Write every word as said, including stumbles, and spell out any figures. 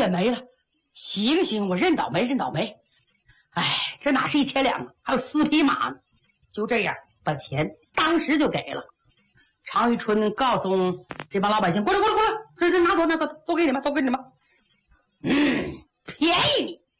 也没了。行行，我认倒霉，认倒霉。哎，这哪是一千两啊，还有四匹马呢。就这样，把钱当时就给了。常遇春告诉这帮老百姓：过来，过来，过来，这这拿走，拿走，都给你们，都给你们。嗯，便宜你。